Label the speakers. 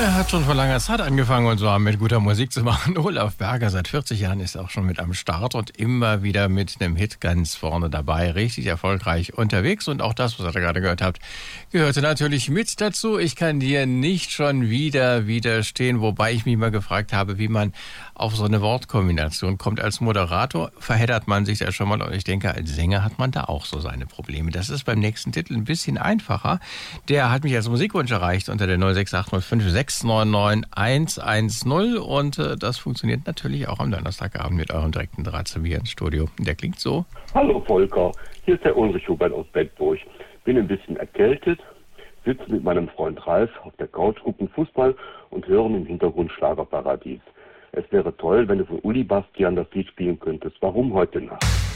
Speaker 1: Er hat schon vor langer Zeit angefangen und zwar mit guter Musik zu machen. Olaf Berger, seit 40 Jahren ist er auch schon mit am Start und immer wieder mit einem Hit ganz vorne dabei. Richtig erfolgreich unterwegs und auch das, was ihr gerade gehört habt, gehörte natürlich mit dazu. Ich kann dir nicht schon wieder widerstehen, wobei ich mich mal gefragt habe, wie man auf so eine Wortkombination kommt. Als Moderator verheddert man sich da schon mal und ich denke, als Sänger hat man da auch so seine Probleme. Das ist beim nächsten Titel ein bisschen einfacher. Der hat mich als Musikwunsch erreicht unter der 06805699110 und das funktioniert natürlich auch am Donnerstagabend mit eurem direkten Draht zu mir ins Studio. Der klingt so.
Speaker 2: Hallo Volker, hier ist der Ulrich Hubert aus Bedburg. Bin ein bisschen erkältet, sitze mit meinem Freund Ralf auf der Couch, gucken Fußball und hören im Hintergrund Schlagerparadies. Es wäre toll, wenn du von Uli Bastian das Lied spielen könntest. Warum heute Nacht?